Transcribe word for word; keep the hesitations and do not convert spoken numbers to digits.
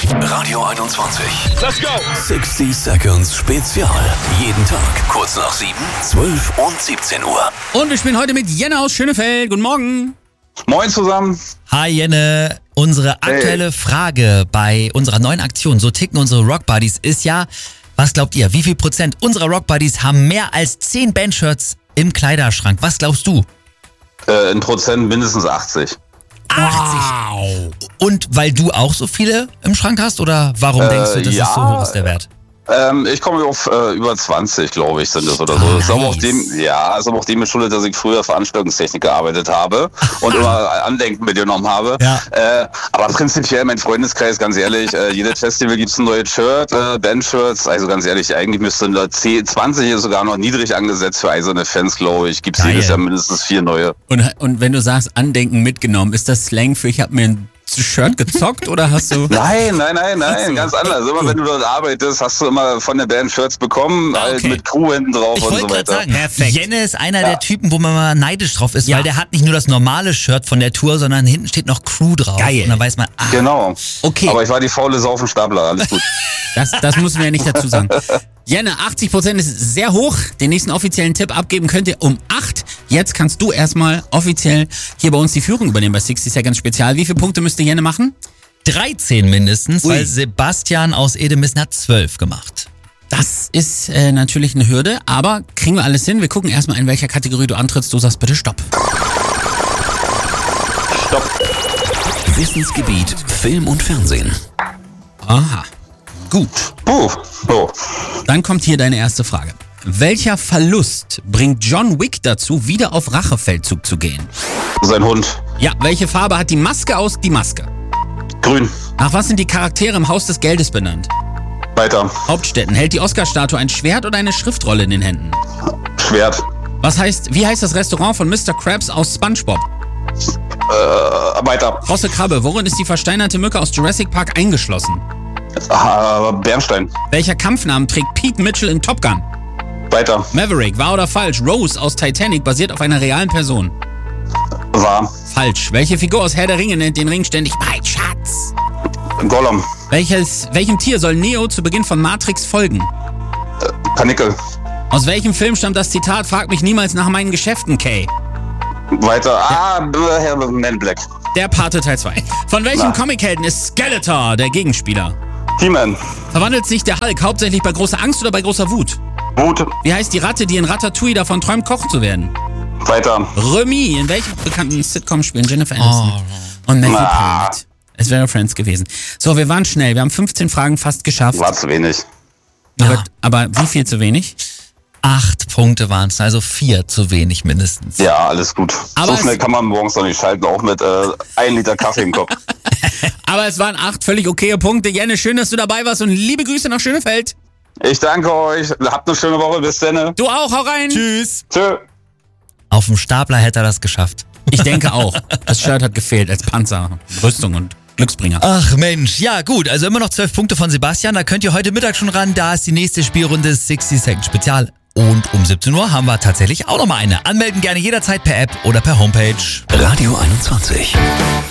Radio einundzwanzig. Let's go! sixty Seconds Spezial. Jeden Tag kurz nach sieben, zwölf und siebzehn Uhr. Und wir spielen heute mit Jenne aus Schönefeld. Guten Morgen. Moin zusammen. Hi Jenne, unsere aktuelle Hey. Frage bei unserer neuen Aktion, so ticken unsere Rock Buddies, ist ja, was glaubt ihr, wie viel Prozent unserer Rock Buddies haben mehr als zehn Bandshirts im Kleiderschrank? Was glaubst du? Äh, in Prozent mindestens achtzig. achtzig. Wow. Und weil du auch so viele im Schrank hast oder warum Äh, denkst du, dass ja, es so hoch ist, der Wert? Ähm, ich komme auf äh, über zwanzig, glaube ich, sind es oder so. Ah, Das ist aber auch nice. dem, ja, ist aber auch dem geschuldet, dass ich früher Veranstaltungstechnik gearbeitet habe und immer Andenken mitgenommen habe. Ja. Äh, aber prinzipiell mein Freundeskreis, ganz ehrlich, äh, jedes Festival gibt's ein neues Shirt, äh, Bandshirts. Also ganz ehrlich, eigentlich müssten da zehn, zwanzig ist sogar noch niedrig angesetzt für eiserne Fans, glaube ich. Gibt's Geil. jedes Jahr mindestens vier neue. Und, und wenn du sagst, Andenken mitgenommen, ist das Slang für ich habe mir ein Shirt gezockt oder hast du... Nein, nein, nein, nein, so. ganz anders. Immer wenn du dort arbeitest, hast du immer von der Band Shirts bekommen, Ah, halt okay. mit Crew hinten drauf Ich und wollte so gerade weiter. sagen, Perfekt. Jenne ist einer Ja. der Typen, wo man mal neidisch drauf ist, Ja. weil der hat nicht nur das normale Shirt von der Tour, sondern hinten steht noch Crew drauf. Geil. Und dann weiß man, ah, Genau. Okay. Aber ich war die faule Sau auf dem Stapler, alles gut. Das, das müssen wir ja nicht dazu sagen. Jenne, achtzig Prozent ist sehr hoch. Den nächsten offiziellen Tipp abgeben könnt ihr um acht. Jetzt kannst du erstmal offiziell hier bei uns die Führung übernehmen bei sixty Seconds Spezial. Wie viele Punkte müsste Jenne machen? dreizehn mindestens, Ui. weil Sebastian aus Edemissen hat zwölf gemacht. Das ist äh, natürlich eine Hürde, aber kriegen wir alles hin. Wir gucken erstmal, in welcher Kategorie du antrittst. Du sagst bitte Stopp. Stopp. Wissensgebiet Film und Fernsehen. Aha. Gut. Puh. So. Dann kommt hier deine erste Frage. Welcher Verlust bringt John Wick dazu, wieder auf Rachefeldzug zu gehen? Sein Hund. Ja, welche Farbe hat die Maske aus Die Maske? Grün. Nach was sind die Charaktere im Haus des Geldes benannt? Weiter. Hauptstädten. Hält die Oscar-Statue ein Schwert oder eine Schriftrolle in den Händen? Schwert. Was heißt, wie heißt das Restaurant von Mister Krabs aus SpongeBob? Äh, weiter. Große Krabbe. Worin ist die versteinerte Mücke aus Jurassic Park eingeschlossen? Ah, Bernstein. Welcher Kampfnamen trägt Pete Mitchell in Top Gun? Weiter. Maverick. Wahr oder falsch? Rose aus Titanic basiert auf einer realen Person. War. Falsch. Welche Figur aus Herr der Ringe nennt den Ring ständig mein Schatz? Gollum. Welches, welchem Tier soll Neo zu Beginn von Matrix folgen? Kanickel. Aus welchem Film stammt das Zitat, frag mich niemals nach meinen Geschäften, Kay? Weiter. Ah, Herr Man in Black. Der Pate Teil zwei. Von welchem Na. Comichelden ist Skeletor der Gegenspieler? He-Man. Verwandelt sich der Hulk hauptsächlich bei großer Angst oder bei großer Wut? Wut. Wie heißt die Ratte, die in Ratatouille davon träumt, Koch zu werden? Weiter. Remy. In welchem bekannten Sitcom spielen Jennifer Aniston und Matthew Ah. Perry? Es wäre Friends gewesen. So, wir waren schnell. Wir haben fünfzehn Fragen fast geschafft. War zu wenig. Aber, Ja. aber wie viel zu wenig? Acht Punkte waren es, also vier zu wenig mindestens. Ja, alles gut. Aber so es- schnell kann man morgens noch nicht schalten, auch mit äh, ein Liter Kaffee im Kopf. Aber es waren acht völlig okaye Punkte. Jenne, schön, dass du dabei warst und liebe Grüße nach Schönefeld. Ich danke euch. Habt eine schöne Woche. Bis dann. Du auch, hau rein. Tschüss. Tschö. Auf dem Stapler hätte er das geschafft. Ich denke auch. Das Shirt hat gefehlt als Panzer, Rüstung und Glücksbringer. Ach Mensch, ja gut, also immer noch zwölf Punkte von Sebastian, da könnt ihr heute Mittag schon ran, da ist die nächste Spielrunde sixty Seconds Spezial. Und um siebzehn Uhr haben wir tatsächlich auch noch mal eine. Anmelden gerne jederzeit per App oder per Homepage. Radio einundzwanzig.